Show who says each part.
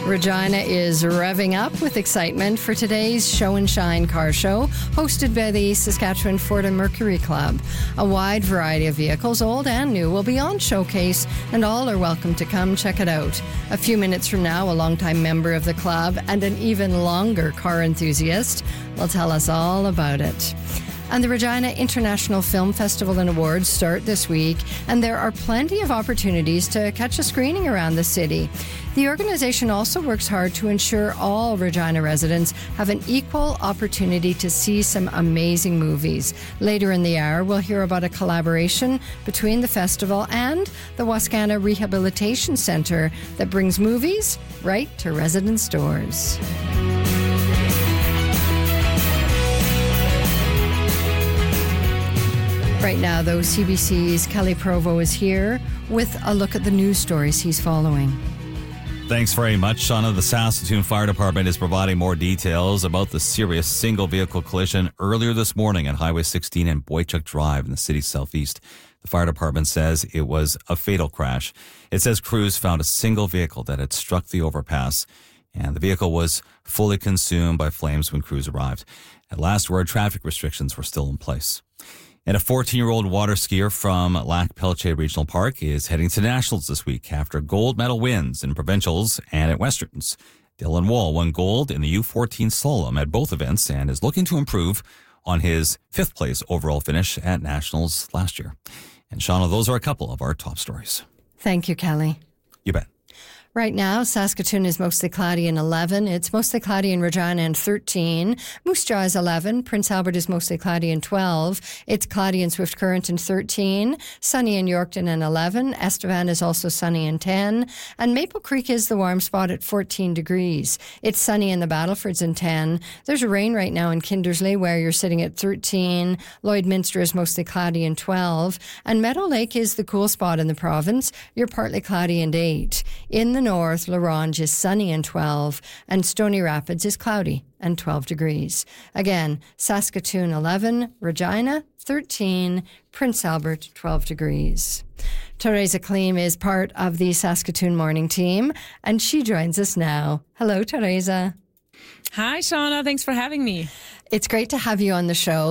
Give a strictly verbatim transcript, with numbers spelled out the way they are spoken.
Speaker 1: Regina is revving up with excitement for today's Show and Shine car show, hosted by the Saskatchewan Ford and Mercury Club. A wide variety of vehicles, old and new, will be on showcase, and all are welcome to come check it out. A few minutes from now, a longtime member of the club and an even longer car enthusiast will tell us all about it. And the Regina International Film Festival and Awards start this week, and there are plenty of opportunities to catch a screening around the city. The organization also works hard to ensure all Regina residents have an equal opportunity to see some amazing movies. Later in the hour, we'll hear about a collaboration between the festival and the Wascana Rehabilitation Centre that brings movies right to residents' doors. Right now, though, C B C's Kelly Provo is here with a look at the news stories he's following.
Speaker 2: Thanks very much, Shauna. The Saskatoon Fire Department is providing more details about the serious single-vehicle collision earlier this morning on Highway sixteen and Boychuk Drive in the city's southeast. The fire department says it was a fatal crash. It says crews found a single vehicle that had struck the overpass, and the vehicle was fully consumed by flames when crews arrived. At last word, traffic restrictions were still in place. And a fourteen-year-old water skier from Lac Pelletier Regional Park is heading to nationals this week after gold medal wins in provincials and at westerns. Dylan Wall won gold in the U fourteen slalom at both events and is looking to improve on his fifth place overall finish at nationals last year. And Shauna, those are a couple of our top stories.
Speaker 1: Thank you, Kelly.
Speaker 2: You bet.
Speaker 1: Right now, Saskatoon is mostly cloudy and eleven. It's mostly cloudy in Regina and thirteen. Moose Jaw is eleven. Prince Albert is mostly cloudy and twelve. It's cloudy in Swift Current and thirteen. Sunny in Yorkton and eleven. Estevan is also sunny and ten. And Maple Creek is the warm spot at fourteen degrees. It's sunny in the Battlefords and ten. There's rain right now in Kindersley where you're sitting at thirteen. Lloydminster is mostly cloudy and twelve. And Meadow Lake is the cool spot in the province. You're partly cloudy and eight. In the north, La Ronge is sunny and twelve, and Stony Rapids is cloudy and twelve degrees. Again, Saskatoon eleven, Regina thirteen, Prince Albert twelve degrees. Teresa Kleem is part of the Saskatoon morning team, and she joins us now. Hello, Teresa.
Speaker 3: Hi, Shauna. Thanks for having me.
Speaker 1: It's great to have you on the show.